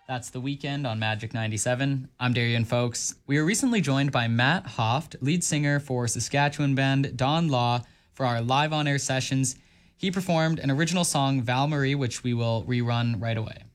That's The Weekend on Magic 97. I'm Darian Folks. We were recently joined by Matt Hoft, lead singer for Saskatchewan band Don Law, for our live on-air sessions. He performed an original song, Val Marie, which we will rerun right away.